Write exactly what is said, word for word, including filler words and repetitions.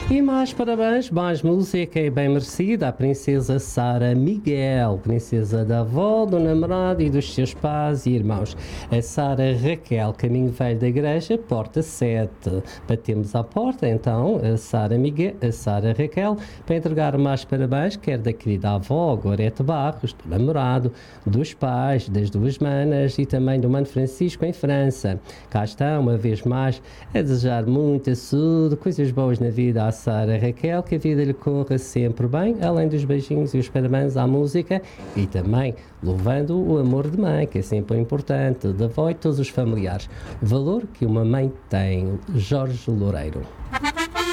E mais parabéns, mais música e bem merecida à princesa Sara Miguel, princesa da avó, do namorado e dos seus pais e irmãos. A Sara Raquel, caminho velho da igreja, porta sete. Batemos à porta, então, a Sara Miguel, a Sara Raquel, para entregar mais parabéns, quer da querida avó, Gorete Barros, do namorado, dos pais, das duas manas e também do mano Francisco em França. Cá está, uma vez mais, a desejar muita saúde, coisas boas na vida à Sara Raquel, que a vida lhe corra sempre bem, além dos beijinhos e os parabéns à música e também louvando o amor de mãe, que é sempre importante, da avó e todos os familiares. O valor que uma mãe tem. Jorge Loureiro.